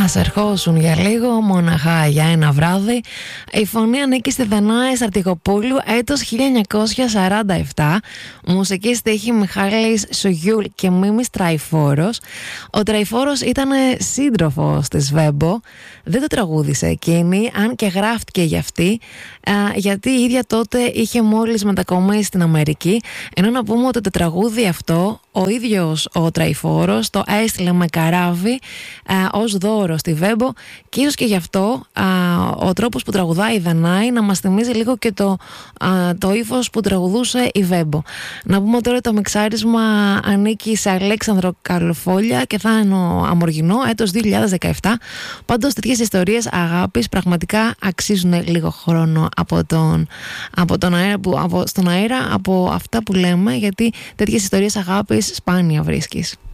Ας ερχόσουν για λίγο, μοναχά για ένα βράδυ. Η φωνή ανήκει στη Δανάη Στρατηγοπούλου, έτος 1947. Μουσική στίχη Μιχάλης Σουγιούλ και Μίμης Τραϊφόρος. Ο Τραϊφόρος ήταν σύντροφος της Βέμπο. Δεν το τραγούδισε εκείνη, αν και γράφτηκε για αυτή, γιατί η ίδια τότε είχε μόλις μετακομίσει στην Αμερική. Ενώ να πούμε ότι το τραγούδι αυτό ο ίδιος ο Τραϊφόρος το έστειλε με καράβι ως δώρο στη Βέμπο, και ίσως και γι' αυτό ο τρόπος που τραγουδάει η Δανάη να μας θυμίζει λίγο και το ύφος που τραγουδούσε η Βέμπο. Να πούμε τώρα το μιξάρισμα ανήκει σε Αλέξανδρο Καλοφόλια και θα είναι ο Αμοργινό, έτος 2017. Πάντως τέτοιες ιστορίες αγάπης πραγματικά αξίζουν λίγο χρόνο στον αέρα, από αυτά που λέμε, γιατί τέτοιες ιστορίες αγάπης σπάνια βρίσκεις.